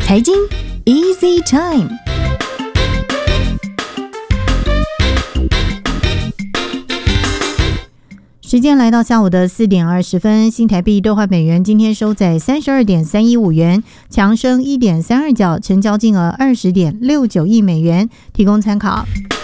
财经 Easy Time。时间来到下午的4点20分，新台币兑换美元今天收在 32.315 元，强升 1.32 角，成交金额 20.69 亿美元，提供参考。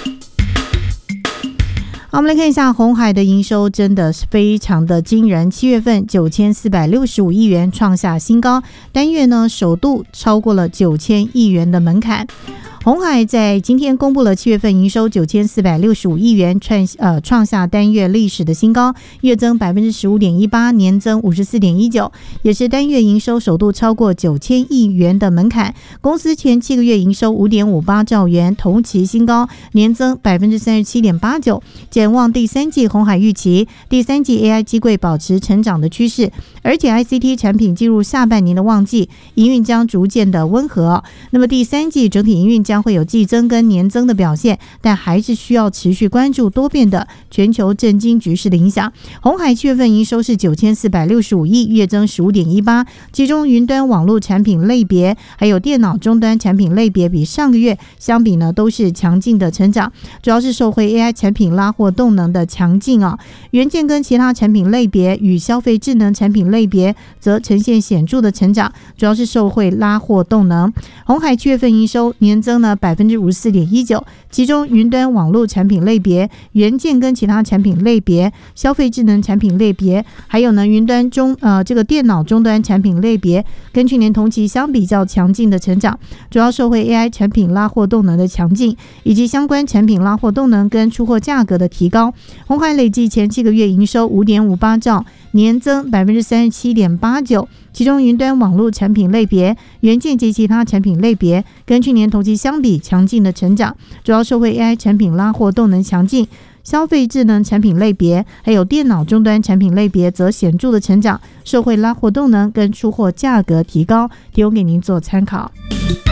好，我们来看一下鸿海的营收真的是非常的惊人，7月份9465亿元创下新高，单月呢首度超过了9000亿元的门槛。鸿海在今天公布了7月份营收9465亿元，创下单月历史的新高，月增 15.18%， 年增 54.19%， 也是单月营收首度超过9000亿元的门槛。公司前7个月营收 5.58 兆元，同期新高，年增 37.89%。展望第三季，鸿海预期第三季 AI 机柜保持成长的趋势，而且 ICT 产品进入下半年的旺季，营运将逐渐的温和。那么第三季整体营运将会有季增跟年增的表现，但还是需要持续关注多变的全球政经局势的影响。鸿海7月份营收是9465亿，月增 15.18%， 其中云端网络产品类别还有电脑终端产品类别比上个月相比呢都是强劲的成长，主要是受惠 AI 产品拉货动能的强劲啊。元件跟其他产品类别与消费智能产品类别则呈现显著的成长，主要是受惠拉货动能。鸿海7月份营收年增呢 54.19%， 其中云端网络产品类别、元件跟其他产品类别、消费智能产品类别，还有呢云端这个电脑终端产品类别，跟去年同期相比较强劲的成长，主要受惠 AI 产品拉货动能的强劲，以及相关产品拉货动能跟出货价格的提高。鸿海累计前7个月营收 5.58 兆，年增 37.89%， 其中云端网络产品类别、元件及其他产品类别跟去年同期相比强劲的成长，主要受惠 AI 产品拉货动能强劲，消费智能产品类别还有电脑终端产品类别则显著的成长，受惠拉货动能跟出货价格提高，提供给您做参考。